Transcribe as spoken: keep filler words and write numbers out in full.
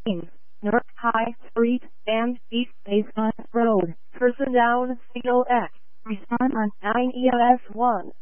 Queens, North High Street, and East Basement Road, Curzon Down, C O X. Respond on nine E L S one.